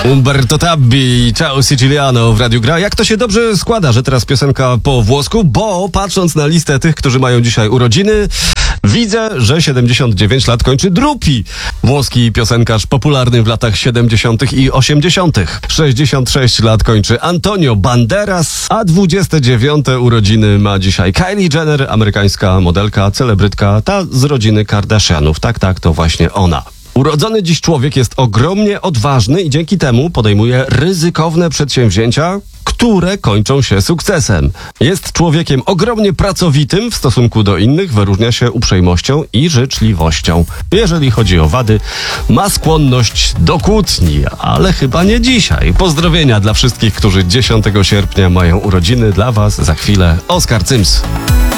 Umberto Tabbi, Ciao Siciliano w Radiu Gra. Jak to się dobrze składa, że teraz piosenka po włosku, bo patrząc na listę tych, którzy mają dzisiaj urodziny, widzę, że 79 lat kończy Drupi, włoski piosenkarz popularny w latach 70. i 80. 66 lat kończy Antonio Banderas, a 29 urodziny ma dzisiaj Kylie Jenner, amerykańska modelka, celebrytka, ta z rodziny Kardashianów. Tak, to właśnie ona. Urodzony dziś człowiek jest ogromnie odważny i dzięki temu podejmuje ryzykowne przedsięwzięcia, które kończą się sukcesem. Jest człowiekiem ogromnie pracowitym w stosunku do innych, wyróżnia się uprzejmością i życzliwością. Jeżeli chodzi o wady, ma skłonność do kłótni, ale chyba nie dzisiaj. Pozdrowienia dla wszystkich, którzy 10 sierpnia mają urodziny. Dla Was za chwilę Oskar Cyms.